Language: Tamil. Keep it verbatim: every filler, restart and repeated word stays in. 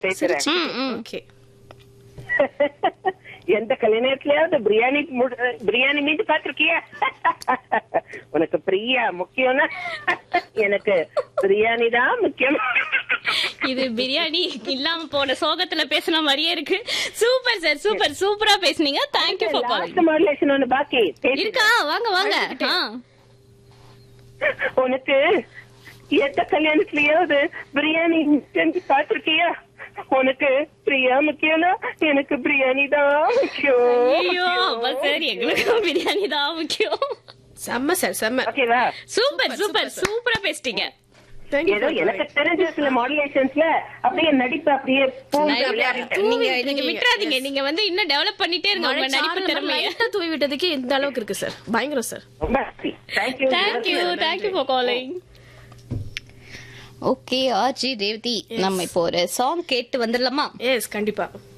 பேசுறேன். ஓகே. எந்த கல்யாணத்துலயாவது பிரியாணி பிரியாணி மீது பாத்திருக்கியா? உனக்கு பிரியா முக்கியம்னா எனக்கு பிரியாணி தான் முக்கியம். இது பிரியாணி இல்லாம போன சோகத்துல பேசின மாதிரியே இருக்கு. சூப்பர் சார், சூப்பர் சூப்பரா பேசுனீங்க. Thank you for calling. மாடுலேஷன் ஒண்ணு பாக்கி இருக்கா? வாங்க வாங்க. உனக்கு எந்த கல்யாணத்துலயாவது பிரியாணி செஞ்சு பாத்திருக்கியா? உனக்கு பிரியா முக்கியம்னா எனக்கு பிரியாணி தான் முக்கியம். ஐயோ அப்ப சார் எங்களுக்கு பிரியாணி தான் முக்கியம். செம்ம சார், செம்ம. ஓகேவா? சூப்பர் சூப்பர் சூப்பரா பேசிட்டீங்க. ஏதோ எனக்கு தெரிஞ்ச சில மாடுலேஷன்ஸ்ல அப்படியே நடிப்பு அப்படியே நீங்க நீங்க விட்டுறாதீங்க. நீங்க வந்து இன்னும் டெவலப் பண்ணிட்டே இருங்க உங்க நடிப்பு திறமையை. தூவி விட்டதுக்கு இந்த அளவுக்கு இருக்கு சார். பயங்கரம் sir. Thank you thank you thank you for calling. Okay RJ Revathi, நம்ம இப்போ ஒரு சாங் கேட்டு வந்துடலாமா? எஸ், கண்டிப்பா.